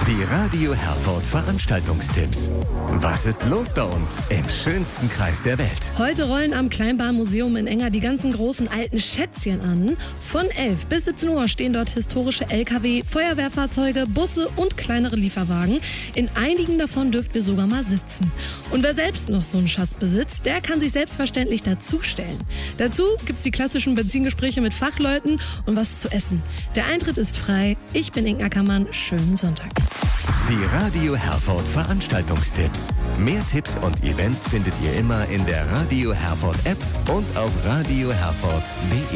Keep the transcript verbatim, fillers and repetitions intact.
Die Radio Herford Veranstaltungstipps. Was ist los bei uns im schönsten Kreis der Welt? Heute rollen am Kleinbahn-Museum in Enger die ganzen großen alten Schätzchen an. Von elf bis siebzehn Uhr stehen dort historische L K W, Feuerwehrfahrzeuge, Busse und kleinere Lieferwagen. In einigen davon dürft ihr sogar mal sitzen. Und wer selbst noch so einen Schatz besitzt, der kann sich selbstverständlich dazustellen. Dazu gibt's die klassischen Benzingespräche mit Fachleuten und was zu essen. Der Eintritt ist frei. Ich bin Inge Ackermann. Schönen Sonntag. Die Radio Herford Veranstaltungstipps. Mehr Tipps und Events findet ihr immer in der Radio Herford App und auf radio herford punkt de.